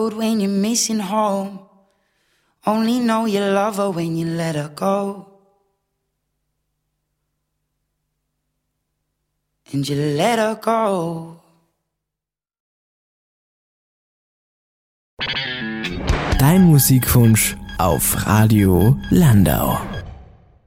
road when you're missing home. Only know you love her when you let her go. And you let her go. Dein Musikwunsch auf Radio Landau.